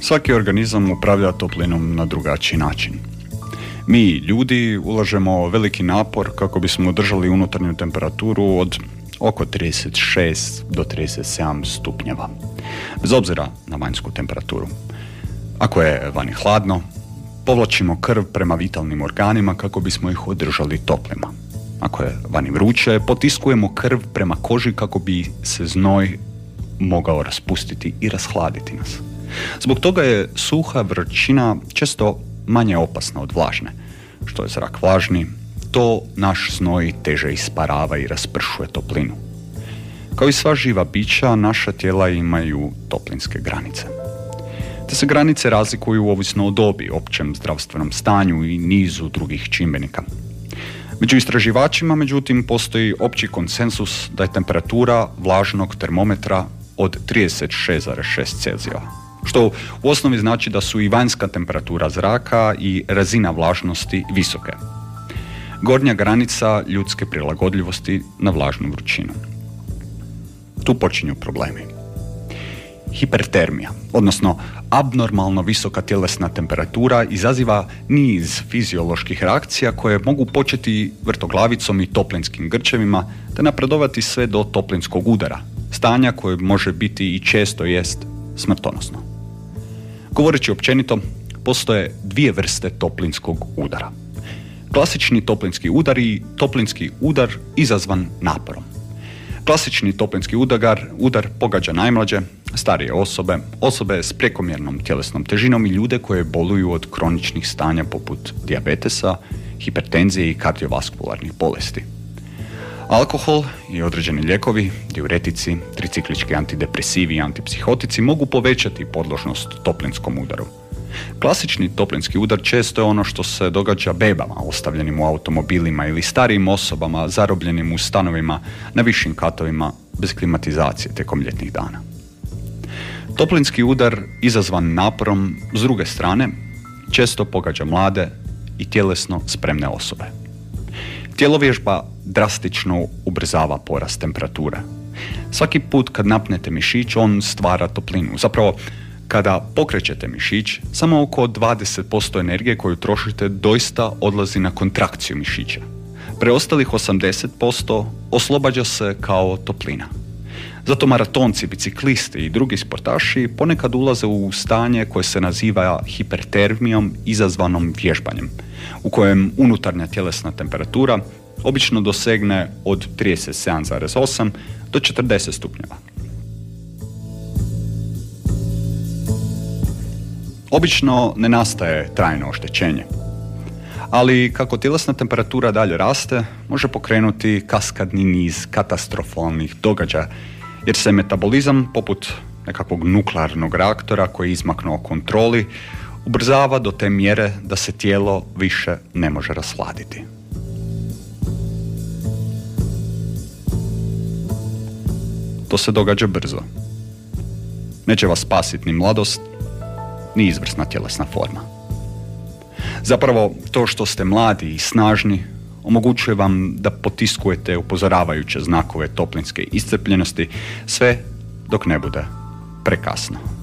Svaki organizam upravlja toplinom na drugačiji način. Mi, ljudi, ulažemo veliki napor kako bismo održali unutarnju temperaturu od oko 36 do 37 stupnjeva, bez obzira na vanjsku temperaturu. Ako je vani hladno, povlačimo krv prema vitalnim organima kako bismo ih održali toplima. Ako je vani vruće, potiskujemo krv prema koži kako bi se znoj mogao raspustiti i rashladiti nas. Zbog toga je suha vrućina često manje opasna od vlažne. Što je zrak vlažni, to naš znoj teže isparava i raspršuje toplinu. Kao i sva živa bića, naša tijela imaju toplinske granice. Te se granice razlikuju ovisno o dobi, općem zdravstvenom stanju i nizu drugih čimbenika. Među istraživačima, međutim, postoji opći konsensus da je temperatura vlažnog termometra od 36,6 Celzija, što u osnovi znači da su i vanjska temperatura zraka i razina vlažnosti visoke. Gornja granica ljudske prilagodljivosti na vlažnu vrućinu. Tu počinju problemi. Hipertermija, odnosno abnormalno visoka tjelesna temperatura, izaziva niz fizioloških reakcija koje mogu početi vrtoglavicom i toplinskim grčevima te napredovati sve do toplinskog udara, stanja koje može biti i često jest smrtonosno. Govoreći općenito, postoje dvije vrste toplinskog udara. Klasični toplinski udar i toplinski udar izazvan naporom. Klasični toplinski udar pogađa najmlađe, starije osobe s prekomjernom tjelesnom težinom i ljude koje boluju od kroničnih stanja poput dijabetesa, hipertenzije i kardiovaskularnih bolesti. Alkohol i određeni lijekovi, diuretici, triciklički antidepresivi i antipsihotici mogu povećati podložnost toplinskom udaru. Klasični toplinski udar često je ono što se događa bebama ostavljenim u automobilima ili starijim osobama zarobljenim u stanovima na višim katovima bez klimatizacije tijekom ljetnih dana. Toplinski udar izazvan naporom s druge strane često pogađa mlade i tjelesno spremne osobe. Tjelovježba drastično ubrzava porast temperature. Svaki put kad napnete mišić, on stvara toplinu. Zapravo, kada pokrećete mišić, samo oko 20% energije koju trošite doista odlazi na kontrakciju mišića. Preostalih 80% oslobađa se kao toplina. Zato maratonci, biciklisti i drugi sportaši ponekad ulaze u stanje koje se naziva hipertermijom izazvanom vježbanjem, u kojem unutarnja tjelesna temperatura obično dosegne od 37,8 do 40 stupnjeva. Obično ne nastaje trajno oštećenje, ali kako tjelesna temperatura dalje raste, može pokrenuti kaskadni niz katastrofalnih događaja, jer se metabolizam, poput nekakvog nuklearnog reaktora koji je izmaknuo kontroli, ubrzava do te mjere da se tijelo više ne može rashladiti. To se događa brzo. Neće vas spasiti ni mladost, ni izvrsna tjelesna forma. Zapravo, to što ste mladi i snažni omogućuje vam da potiskujete upozoravajuće znakove toplinske iscrpljenosti sve dok ne bude prekasno.